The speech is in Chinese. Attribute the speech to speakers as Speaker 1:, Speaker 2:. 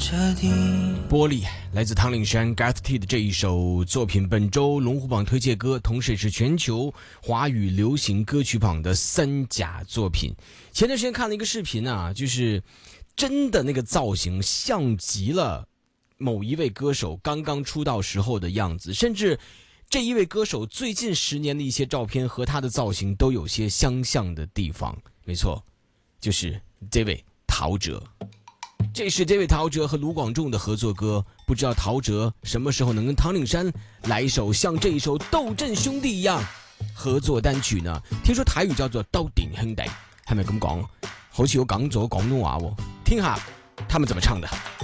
Speaker 1: 玻璃来自唐岭山 Garth T 的这一首作品，本周龙虎榜推荐歌，同时也是全球华语流行歌曲榜的3甲作品。前段时间看了一个视频啊，就是真的那个造型像极了某一位歌手刚刚出道时候的样子，甚至这一位歌手最近10年的一些照片和他的造型都有些相像的地方。没错，就是这位陶喆。这是这位陶喆和卢广仲的合作歌，不知道陶喆什么時候能跟唐嶺山來一首像這一首鬥陣兄弟一樣合作單曲呢？聽說台語叫做鬥陣兄弟，係咪咁講？好似我講咗廣東話喎，聽下他們怎麼唱的。